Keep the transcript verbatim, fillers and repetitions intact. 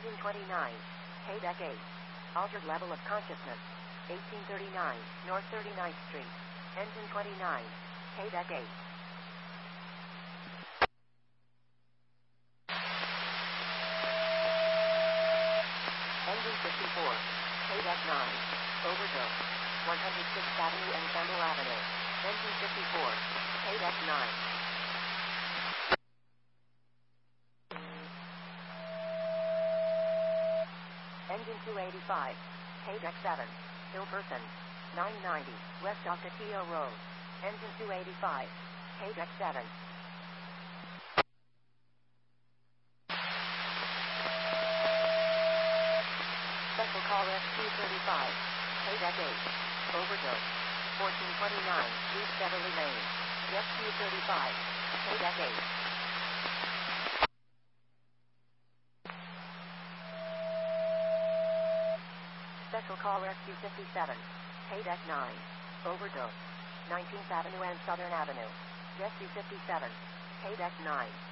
Engine twenty-nine. K-Deck eight. Altered level of consciousness. eighteen thirty-nine, North thirty-ninth Street. Engine twenty-nine. K-Deck eight. Engine fifty-four. K-Deck nine. Overdose. one hundred sixth Avenue and Campbell Avenue. Engine fifty-four. K-Deck nine. Engine two eighty-five. K-Deck seven. Hilperson. nine ninety, West Ocotillo Road. Engine two eighty-five. K-Deck seven. Special call S Q thirty-five. K-Deck eight. Overdose. fourteen twenty-nine, East Beverly Lane. S Q thirty-five. K-Deck eight. Special call Rescue fifty-seven. K-Deck nine. Overdose. nineteenth Avenue and Southern Avenue. Rescue fifty-seven. K-Deck nine.